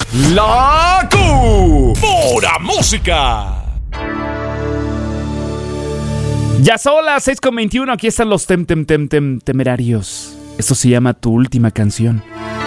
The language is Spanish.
La Pura Música. Ya son las 6:21, aquí están los temerarios. Esto se llama Tu Última Canción.